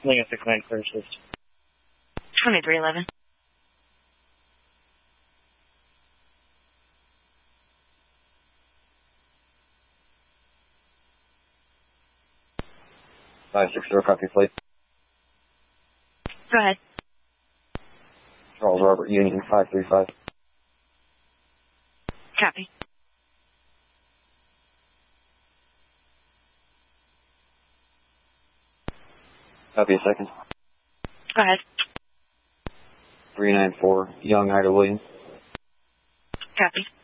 Lingo 69, clear assist. 2311. Five 6-0, copy flight. Go ahead. Charles Robert Union 535. Copy. Copy a second. Go ahead. 394, Young Ida Williams. Copy.